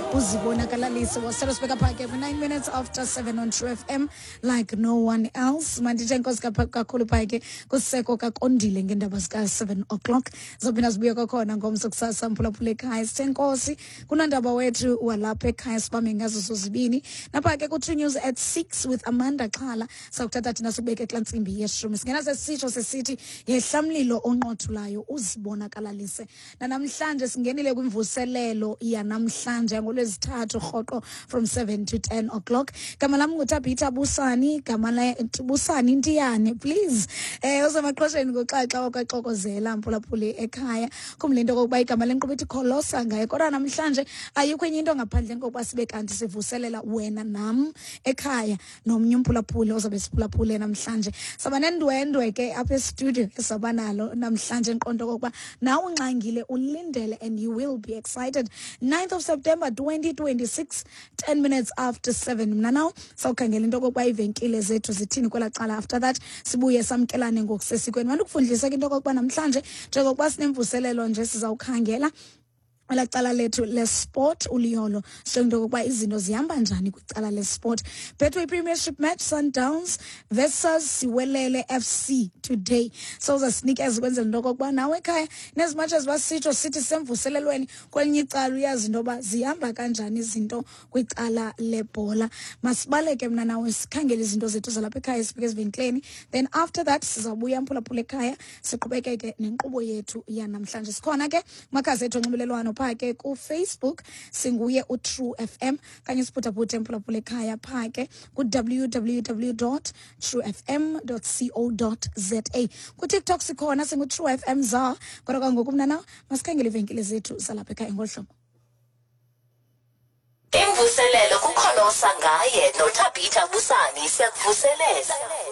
uzibonakalalise wasithatha sibeka phake 9 minutes after 7 on True FM like no one else. Mandithe inkosi kakhulu phake kuseko kakondile ngendaba zika 7 o'clock zobina zibuye kwakhona ngomso kusasa mphulaphula ekhaya senkosi kunandaba wethu walapha ekhaya sibame ngazo zozibini napha ke ku True News at 6 with Amanda Xhala sakuthatha thina sibeke eklantsimbi yeshumi singena sesitsho sesithi yehlamlilo onqothulayo uzibonakalalise namhlanje singenile kwimvuselelo yanamhlanje ngolwezithathu rhoqo from 7 to 10 o'clock. Gama lam nguThabitha Busani, gama la Busani Ntiyane, please. Usemaxhosheni ngoxaxa okaxokozela mphulaphuli ekhaya. Kumlento kokuba igama lenkqubo ithi kholosa ngaye. Kodwa namhlanje ayikho enye into ngaphandle kokuba sibe kanti sivuselela wena nam ekhaya nomnye umphulaphuli ozabe siphulaphule namhlanje. Saba nendwendwe ke apha e-studio esabanalo namhlanje enqondo kokuba nawe unxangile ulindele and you will be excited. 9th of September 2026, 10 minutes after 7. Mna now sawukhangela into kokuba ivenkile zethu zithini kwela cala. After that sibuye samkelane ngokusesikweni. Mandikufundisa into kokuba namhlanje njengokuba sinemvuselelo nje sizawukhangela la cala lethu le-sport uliyolo sento kokuba izinto zihamba njani kwicala le-sport. Betway Premiership match Sundowns versus Siwelele FC today. So uzasinikeza kwenzela into kokuba nawe ekhaya nezimatch ezibasitsho sithi semvuselelweni kwelinye icala uyazi into yoba zihamba kanjani izinto kwicala lebhola. Masibaleke mna nawe sikhangele izinto zethu zalapha ekhaya sibheke ezivenkileni, then after that sizabuya mphulaphula ekhaya siqhubekeke nenkqubo yethu yanamhlanje. Sikhona ke makhasi ethu onxibelelwano phake ku Facebook singuye uTrue FM kanye siphuthaphuthe mphulaphula ekhaya phake ku www.truefm.co.za. Ku TikTok sikhona singu True FM za. Kodwa kangoku mna nawe masikhangele ivenkile zethu zalapha ekhaya ngolhlobo. Imvuselelo kukholosa ngaye noThabitha Busani siyakuvuselela.